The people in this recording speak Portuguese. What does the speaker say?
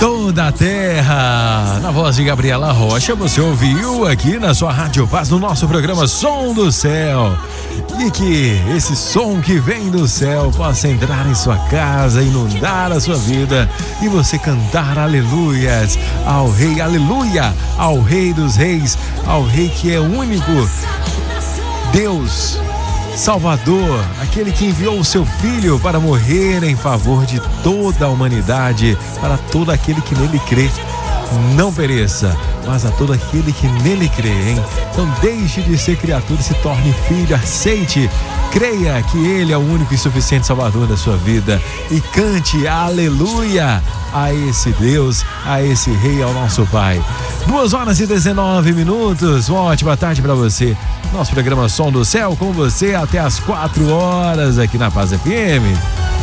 toda a terra. Na voz de Gabriela Rocha, você ouviu aqui na sua Rádio Paz, no nosso programa Som do Céu. E que esse som que vem do céu possa entrar em sua casa, inundar a sua vida e você cantar aleluias ao Rei, aleluia, ao Rei dos Reis, ao Rei que é único, Deus, Salvador, aquele que enviou o seu Filho para morrer em favor de toda a humanidade, para todo aquele que nele crê. Não pereça, mas a todo aquele que nele crê, hein? Então deixe de ser criatura e se torne filho, aceite, creia que ele é o único e suficiente Salvador da sua vida e cante aleluia a esse Deus, a esse Rei, ao nosso Pai. 2h19, uma ótima tarde para você. Nosso programa Som do Céu com você até as 4 horas aqui na Paz FM.